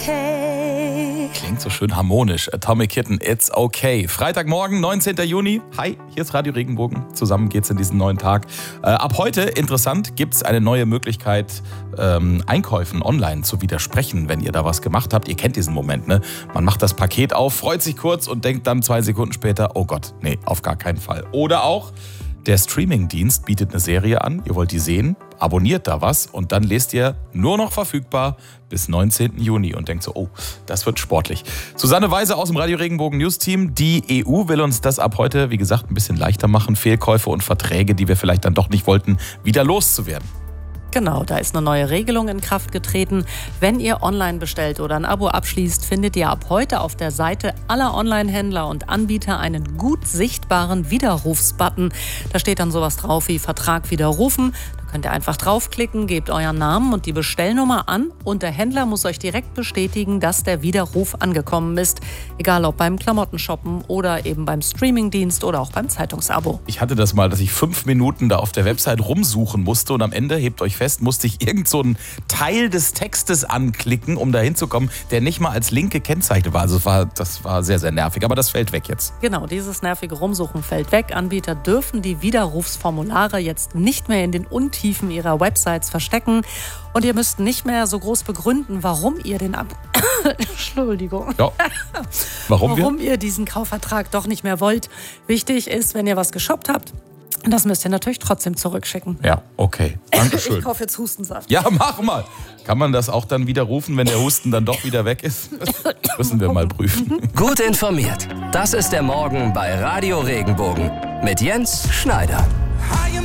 Okay. Klingt so schön harmonisch. Atomic Kitten, it's okay. Freitagmorgen, 19. Juni. Hi, hier ist Radio Regenbogen. Zusammen geht's in diesen neuen Tag. Ab heute, interessant, gibt's eine neue Möglichkeit, Einkäufen online zu widersprechen, wenn ihr da was gemacht habt. Ihr kennt diesen Moment, ne? Man macht das Paket auf, freut sich kurz und denkt dann 2 Sekunden später, oh Gott, nee, auf gar keinen Fall. Oder auch, der Streamingdienst bietet eine Serie an, ihr wollt die sehen, abonniert da was und dann lest ihr nur noch verfügbar bis 19. Juni und denkt so, oh, das wird sportlich. Susanne Weise aus dem Radio Regenbogen News Team. Die EU will uns das ab heute, wie gesagt, ein bisschen leichter machen, Fehlkäufe und Verträge, die wir vielleicht dann doch nicht wollten, wieder loszuwerden. Genau, da ist eine neue Regelung in Kraft getreten. Wenn ihr online bestellt oder ein Abo abschließt, findet ihr ab heute auf der Seite aller Online-Händler und Anbieter einen gut sichtbaren Widerrufsbutton. Da steht dann sowas drauf wie Vertrag widerrufen. Da könnt ihr einfach draufklicken, gebt euren Namen und die Bestellnummer an und der Händler muss euch direkt bestätigen, dass der Widerruf angekommen ist. Egal ob beim Klamottenshoppen oder eben beim Streamingdienst oder auch beim Zeitungsabo. Ich hatte das mal, dass ich 5 Minuten da auf der Website rumsuchen musste und am Ende, hebt euch fest, musste ich irgend so einen Teil des Textes anklicken, um da hinzukommen, der nicht mal als Link gekennzeichnet war. Also das war sehr, sehr nervig, aber das fällt weg jetzt. Genau, dieses nervige Rumsuchen fällt weg. Anbieter dürfen die Widerrufsformulare jetzt nicht mehr in den Untiefen ihrer Websites verstecken und ihr müsst nicht mehr so groß begründen, warum ihr den Entschuldigung. Ja. Warum ihr diesen Kaufvertrag doch nicht mehr wollt. Wichtig ist, wenn ihr was geshoppt habt, das müsst ihr natürlich trotzdem zurückschicken. Ja, okay. Dankeschön. Ich kaufe jetzt Hustensaft. Ja, mach mal. Kann man das auch dann widerrufen, wenn der Husten dann doch wieder weg ist? Müssen wir mal prüfen. Gut informiert. Das ist der Morgen bei Radio Regenbogen mit Jens Schneider.